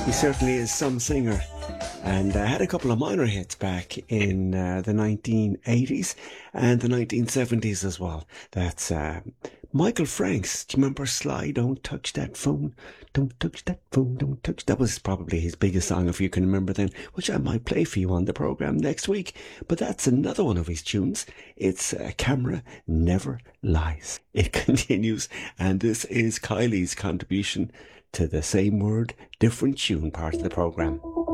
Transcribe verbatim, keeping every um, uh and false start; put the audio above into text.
He certainly is some singer, and uh, had a couple of minor hits back in uh, the nineteen eighties and the nineteen seventies as well. That's uh, Michael Franks. Do you remember Sly? Don't touch that phone. Don't touch that phone. Don't touch. That was probably his biggest song, if you can remember then, which I might play for you on the programme next week. But that's another one of his tunes. It's uh, Camera Never Lies. It continues, and this is Kylie's contribution to the Same Word, Different Tune part of the programme.